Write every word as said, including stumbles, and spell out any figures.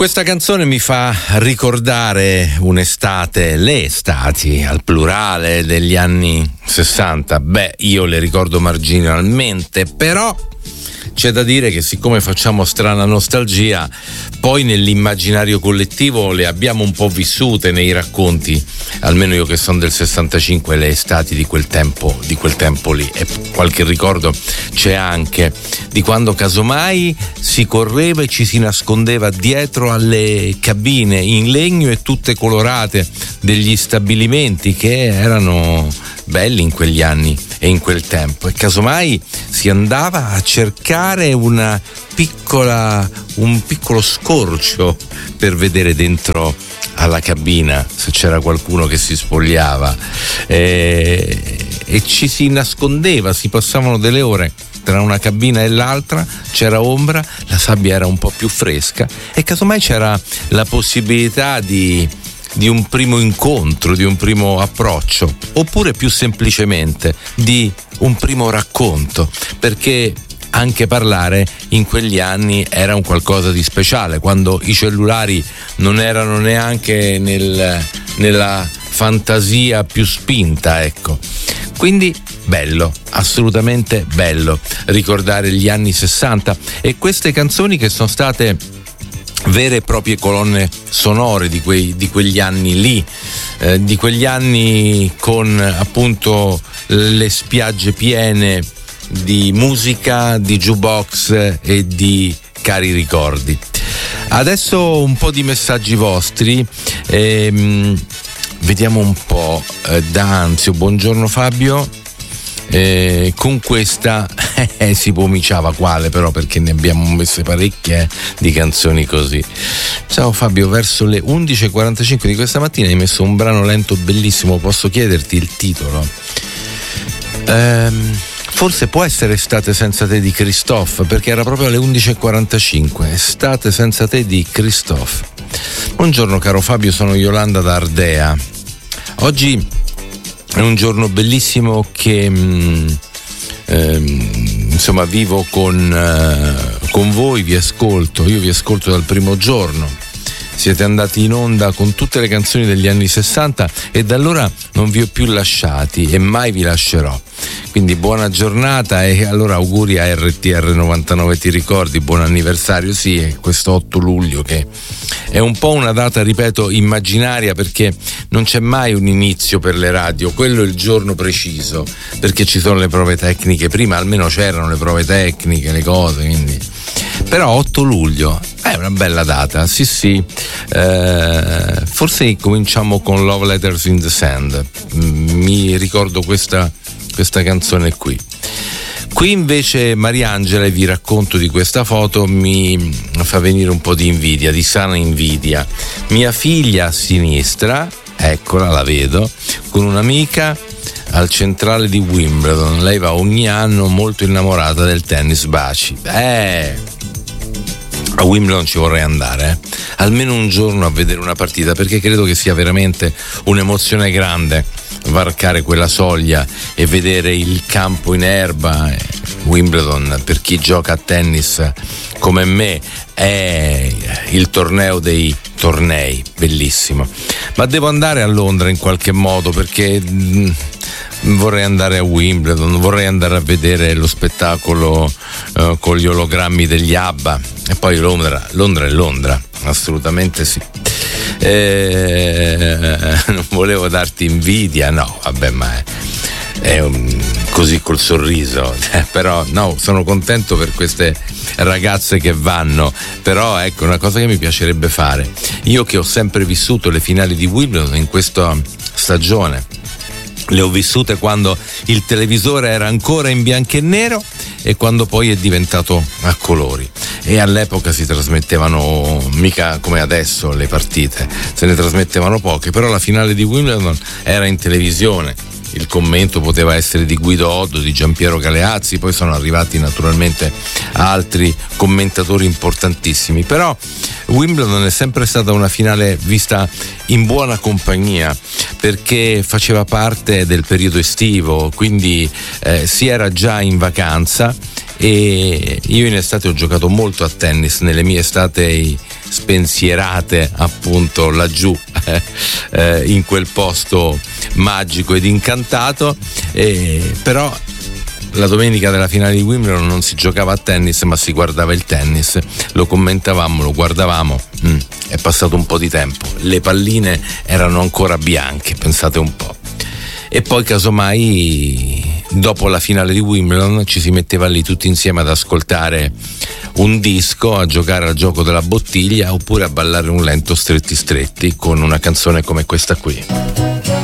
Questa canzone mi fa ricordare un'estate, le estati al plurale degli anni sessanta. Beh, io le ricordo marginalmente, però c'è da dire che siccome facciamo strana nostalgia, poi nell'immaginario collettivo le abbiamo un po' vissute nei racconti, almeno io che sono del sessantacinque, le estati di quel tempo, di quel tempo lì. E qualche ricordo c'è anche di quando casomai si correva e ci si nascondeva dietro alle cabine in legno e tutte colorate degli stabilimenti che erano belli in quegli anni e in quel tempo, e casomai si andava a cercare una piccola un piccolo scorcio per vedere dentro alla cabina se c'era qualcuno che si spogliava, e, e ci si nascondeva, si passavano delle ore tra una cabina e l'altra, c'era ombra, la sabbia era un po' più fresca e casomai c'era la possibilità di di un primo incontro, di un primo approccio, oppure più semplicemente di un primo racconto, perché anche parlare in quegli anni era un qualcosa di speciale, quando i cellulari non erano neanche nel, nella fantasia più spinta, ecco. Quindi bello, assolutamente bello ricordare gli anni sessanta e queste canzoni che sono state vere e proprie colonne sonore di, quei, di quegli anni lì, eh, di quegli anni con appunto le spiagge piene di musica, di jukebox e di cari ricordi. Adesso un po' di messaggi vostri, ehm, vediamo un po'. eh, D'Anzio, buongiorno Fabio. Eh, con questa eh, si pomiciava quale però, perché ne abbiamo messe parecchie eh, di canzoni così. Ciao Fabio, verso le undici e quarantacinque di questa mattina hai messo un brano lento bellissimo, posso chiederti il titolo? Ehm, forse può essere Estate senza te di Christophe, perché era proprio alle undici e quarantacinque. Estate senza te di Christophe. Buongiorno caro Fabio, sono Yolanda da Ardea. Oggi è un giorno bellissimo che mh, ehm, insomma vivo con, uh, con voi, vi ascolto, io vi ascolto dal primo giorno. Siete andati in onda con tutte le canzoni degli anni sessanta e da allora non vi ho più lasciati e mai vi lascerò. Quindi buona giornata e allora auguri a R T R novantanove, ti ricordi, buon anniversario. Sì, è questo otto luglio che è un po' una data, ripeto, immaginaria, perché non c'è mai un inizio per le radio, quello è il giorno preciso, perché ci sono le prove tecniche, prima almeno c'erano le prove tecniche, le cose, quindi. Però otto luglio è una bella data, sì sì. Eh, forse cominciamo con Love Letters in the Sand, mi ricordo questa questa canzone qui. Qui invece Mariangela, e vi racconto di questa foto, mi fa venire un po' di invidia, di sana invidia. Mia figlia a sinistra, eccola, la vedo, con un'amica al centrale di Wimbledon. Lei va ogni anno, molto innamorata del tennis. Baci. Eh, a Wimbledon ci vorrei andare, eh. almeno un giorno a vedere una partita, perché credo che sia veramente un'emozione grande varcare quella soglia e vedere il campo in erba. Wimbledon, per chi gioca a tennis come me, è il torneo dei tornei, bellissimo. Ma devo andare a Londra in qualche modo, perché mh, vorrei andare a Wimbledon, vorrei andare a vedere lo spettacolo uh, con gli ologrammi degli ABBA. E poi Londra, Londra è Londra, assolutamente sì. Eh, non volevo darti invidia, no, vabbè, ma è, è un, così col sorriso, eh, però no, sono contento per queste ragazze che vanno. Però ecco, una cosa che mi piacerebbe fare, io che ho sempre vissuto le finali di Wimbledon in questa stagione, le ho vissute quando il televisore era ancora in bianco e nero e quando poi è diventato a colori, e all'epoca si trasmettevano mica come adesso le partite, se ne trasmettevano poche, però la finale di Wimbledon era in televisione. Il commento poteva essere di Guido Oddo, di Giampiero Galeazzi, poi sono arrivati naturalmente altri commentatori importantissimi, però Wimbledon è sempre stata una finale vista in buona compagnia, perché faceva parte del periodo estivo, quindi eh, si era già in vacanza, e io in estate ho giocato molto a tennis nelle mie estate spensierate appunto laggiù eh, eh, in quel posto magico ed incantato, eh, però la domenica della finale di Wimbledon non si giocava a tennis ma si guardava il tennis, lo commentavamo, lo guardavamo. mm, è passato un po' di tempo, le palline erano ancora bianche, pensate un po'. E poi casomai dopo la finale di Wimbledon ci si metteva lì tutti insieme ad ascoltare un disco, a giocare al gioco della bottiglia oppure a ballare un lento stretti stretti con una canzone come questa qui.